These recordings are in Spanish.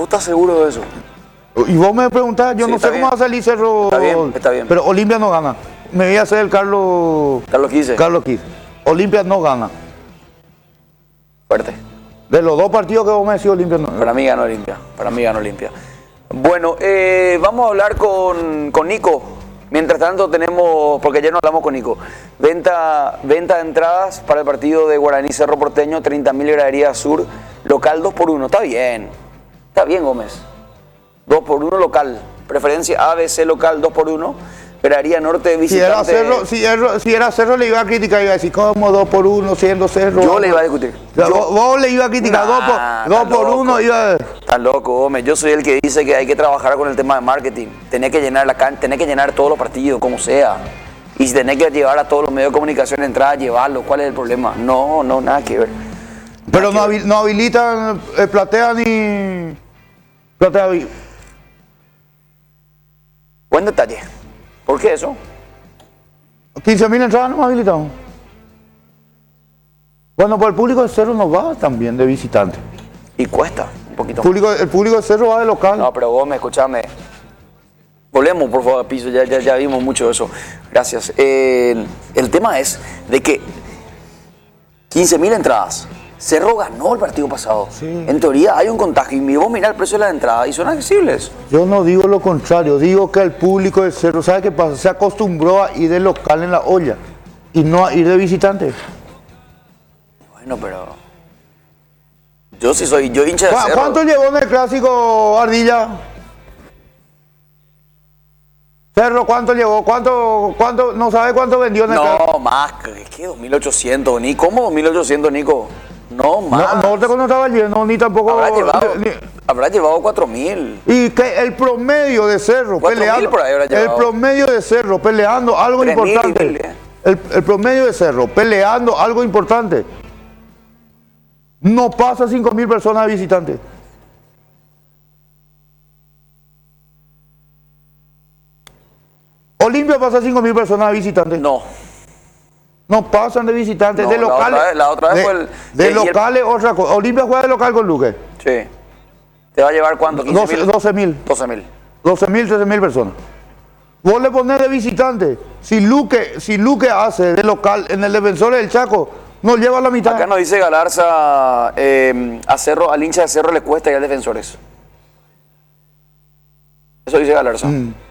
estás seguro de eso? Y vos me preguntás, yo Sí, no sé cómo va a salir Cerro. Está bien. Pero Olimpia no gana. Me voy a hacer el Carlos Quise. Carlos Quise. Olimpia no gana. Fuerte. De los dos partidos que vos me decís, Olimpia no. Para mí ganó Olimpia. Bueno, vamos a hablar con Nico. Mientras tanto tenemos, porque ayer no hablamos con Nico, venta de entradas para el partido de Guaraní Cerro Porteño, 30.000 gradería sur, local 2x1. Está bien, Gómez. 2x1 local, preferencia ABC local 2x1, gradería norte visitante. Si era Cerro le iba a criticar, iba a decir, ¿cómo 2x1 siendo Cerro? Yo le iba a discutir. Vos le iba a criticar, 2x1 iba a... Estás loco, Gómez. Yo soy el que dice que hay que trabajar con el tema de marketing. Tenés que llenar la cancha, tenés que llenar todos los partidos, como sea. Y si tenés que llevar a todos los medios de comunicación entrada, llevarlo. ¿Cuál es el problema? No, nada que ver. Pero no habilitan platea ni... Platea. Buen detalle. ¿Por qué eso? 15.000 entradas no habilitamos. Bueno, pues el público de Cerro no va también de visitante. Y cuesta un poquito. El público de Cerro va de local. No, pero Gómez, escúchame. Volvemos, por favor, a piso. Ya vimos mucho de eso. Gracias. El tema es de que 15.000 entradas. Cerro ganó el partido pasado. Sí. En teoría hay un contagio. Y vos mirá el precio de las entradas y son accesibles. Yo no digo lo contrario. Digo que el público de Cerro, ¿sabe qué pasa? Se acostumbró a ir de local en la olla y no a ir de visitante. Bueno, pero... Yo hincha de Cerro. ¿Cuánto llevó en el clásico Ardilla? Cerro, ¿cuánto llevó? ¿Cuánto? ¿No sabe cuánto vendió en el clásico? No, más. ¿Qué? 2.800. ¿Ni cómo 2.800, Nico? No, más. No, no estaba lleno, ni tampoco... Habrá llevado 4.000. Y que el promedio de Cerro peleando... por ahí habrá llevado. El promedio de Cerro peleando algo 3.000 importante. El promedio de Cerro peleando algo importante. No pasa 5.000 personas de visitantes. Olimpia pasa 5.000 personas de visitantes. No pasan de visitantes, No, de locales. La otra vez fue el... De locales, otra cosa. Olimpia juega de local con Luque. Sí. ¿Te va a llevar cuánto? 12.000. 12.000. 13.000 personas. Vos le ponés de visitante. Si Luque hace de local en el Defensor del Chaco, nos lleva la mitad. Acá nos dice Galarza, a Cerro, al hincha de Cerro le cuesta ir a Defensores. Eso dice Galarza.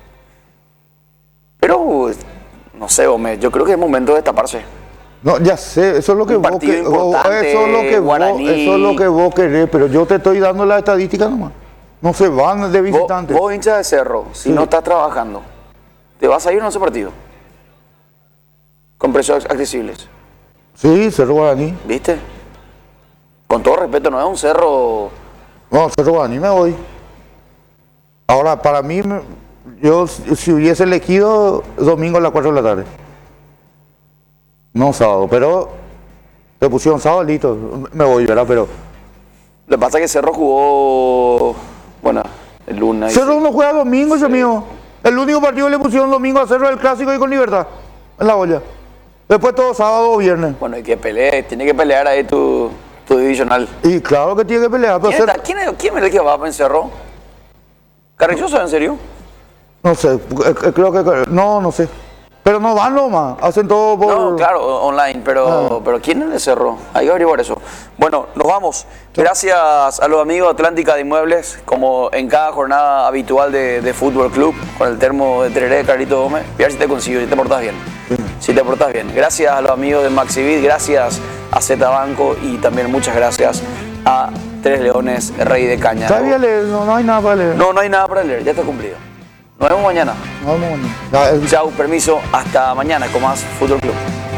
Pero, no sé, Gómez, yo creo que es momento de destaparse. No, ya sé, eso es lo que Un partido importante, eso es lo que vos querés, pero yo te estoy dando la estadística nomás. No se van de visitantes. Vos hincha de Cerro, si no estás trabajando, ¿te vas a ir a ese partido? Con precios accesibles. Sí, Cerro Guaraní. ¿Viste? Con todo respeto, no es un Cerro... No, Cerro Guaraní me voy. Ahora, para mí, yo si hubiese elegido domingo a las 4 de la tarde. No sábado, pero te pusieron sábado, listo, me voy, ¿verdad? Pero... Lo que pasa es que Cerro jugó... Bueno, el lunes... Cerro no juega domingo, ese mío. El único partido que le pusieron domingo a Cerro es el Clásico y con Libertad, en la olla. Después todo sábado o viernes. Bueno, hay que pelear, tiene que pelear ahí tu divisional. Y claro que tiene que pelear. Pero ¿Quién es el que va en Cerro? ¿Carrizoso, en serio? No sé, creo que... No sé. Pero no van nomás, hacen todo por... No, claro, online, pero ¿quién es el Cerro? Hay que averiguar eso. Bueno, nos vamos. Gracias a los amigos de Atlántica de Inmuebles, como en cada jornada habitual de Fútbol Club, con el termo de Tereré de Carlito Gómez. Y a ver si te consigo, si te portas bien. Si te portas bien. Gracias a los amigos de Maxivit, gracias a Z Banco y también muchas gracias a Tres Leones, Rey de Caña. Todavía no hay nada para leer. No hay nada para leer, ya está cumplido. Nos vemos mañana. Nos vemos mañana. Chau, permiso, hasta mañana con más Fútbol Club.